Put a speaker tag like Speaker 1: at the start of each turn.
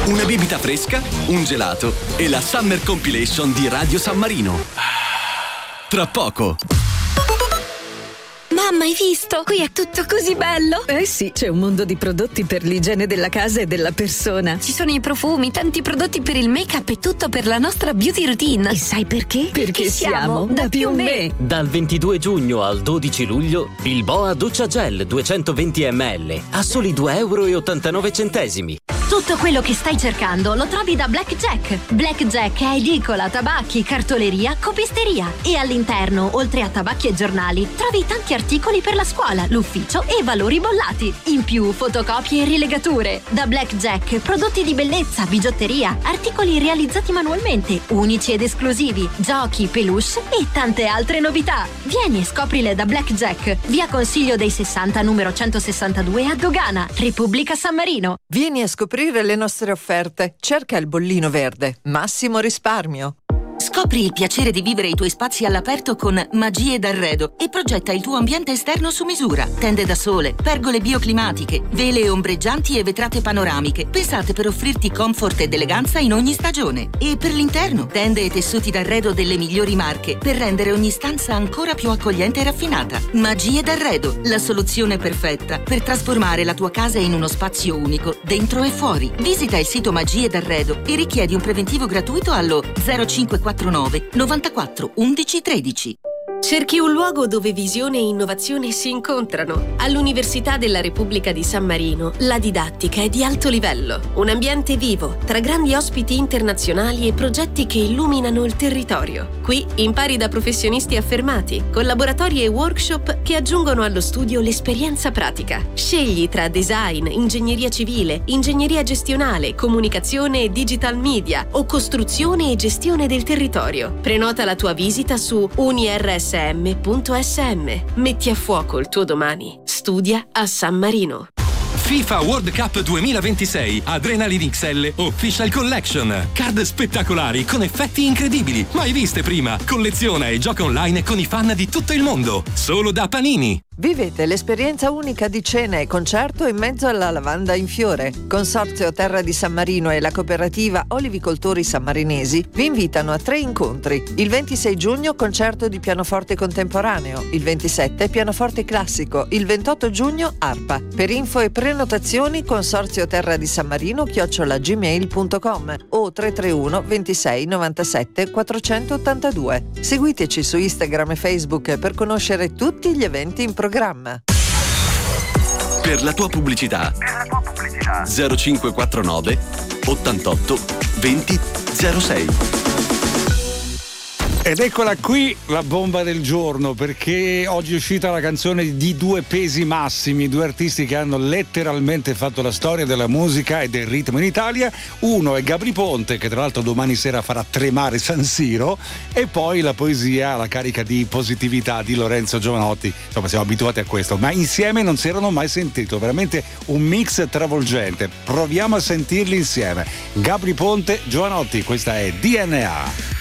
Speaker 1: una bibita fresca, un gelato e la Summer Compilation di Radio San Marino. Tra poco.
Speaker 2: Mamma, hai visto? Qui è tutto così bello!
Speaker 3: Eh sì, c'è un mondo di prodotti per l'igiene della casa e della persona.
Speaker 2: Ci sono i profumi, tanti prodotti per il make-up e tutto per la nostra beauty routine.
Speaker 3: E sai perché?
Speaker 2: Perché siamo da più me.
Speaker 4: Dal 22 giugno al 12 luglio, Bilboa Doccia Gel 220 ml a soli €2,89.
Speaker 5: Tutto quello che stai cercando lo trovi da Blackjack. Blackjack è edicola, tabacchi, cartoleria, copisteria. E all'interno, oltre a tabacchi e giornali, trovi tanti articoli per la scuola, l'ufficio e valori bollati. In più, fotocopie e rilegature. Da Blackjack, prodotti di bellezza, bigiotteria, articoli realizzati manualmente, unici ed esclusivi, giochi, peluche e tante altre novità. Vieni e scoprile da Blackjack. Via Consiglio dei 60, numero 162 a Dogana, Repubblica San Marino.
Speaker 6: Vieni a scoprire le nostre offerte. Cerca il bollino verde. Massimo risparmio.
Speaker 7: Scopri il piacere di vivere i tuoi spazi all'aperto con Magie d'Arredo e progetta il tuo ambiente esterno su misura. Tende da sole, pergole bioclimatiche, vele ombreggianti e vetrate panoramiche, pensate per offrirti comfort ed eleganza in ogni stagione. E per l'interno, tende e tessuti d'arredo delle migliori marche per rendere ogni stanza ancora più accogliente e raffinata. Magie d'Arredo, la soluzione perfetta per trasformare la tua casa in uno spazio unico, dentro e fuori. Visita il sito Magie d'Arredo e richiedi un preventivo gratuito allo 0549 94 11 13.
Speaker 8: Cerchi un luogo dove visione e innovazione si incontrano. All'Università della Repubblica di San Marino la didattica è di alto livello. Un ambiente vivo, tra grandi ospiti internazionali e progetti che illuminano il territorio. Qui impari da professionisti affermati, con laboratori e workshop che aggiungono allo studio l'esperienza pratica. Scegli tra design, ingegneria civile, ingegneria gestionale, comunicazione e digital media o costruzione e gestione del territorio. Prenota la tua visita su unirs.sm. Metti a fuoco il tuo domani. Studia a San Marino.
Speaker 9: FIFA World Cup 2026 Adrenaline XL Official Collection. Card spettacolari con effetti incredibili, mai viste prima. Colleziona e gioca online con i fan di tutto il mondo. Solo da Panini.
Speaker 6: Vivete l'esperienza unica di cena e concerto in mezzo alla lavanda in fiore. Consorzio Terra di San Marino e la cooperativa Olivicoltori Sammarinesi vi invitano a 3 incontri. Il 26 giugno concerto di pianoforte contemporaneo, il 27 pianoforte classico, il 28 giugno arpa. Per info e prenotazioni Consorzio Terra di San Marino @gmail.com o 331 26 97 482. Seguiteci su Instagram e Facebook per conoscere tutti gli eventi in programma.
Speaker 1: Per la tua pubblicità 0549 88 20 06.
Speaker 10: Ed eccola qui la bomba del giorno, perché oggi è uscita la canzone di due pesi massimi, due artisti che hanno letteralmente fatto la storia della musica e del ritmo in Italia. Uno è Gabry Ponte, che tra l'altro domani sera farà tremare San Siro, e poi la poesia, la carica di positività di Lorenzo Giovanotti. Insomma, siamo abituati a questo, ma insieme non si erano mai sentiti, veramente un mix travolgente. Proviamo a sentirli insieme. Gabry Ponte, Giovanotti, questa è DNA.